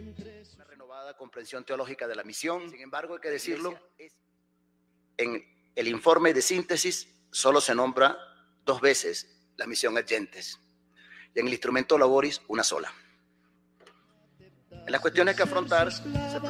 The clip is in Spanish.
Una renovada comprensión teológica de la misión. Sin embargo, hay que decirlo, en el informe de síntesis solo se nombra 2 veces la misión ad gentes y en el instrumento laboris una sola. En las cuestiones que afrontar se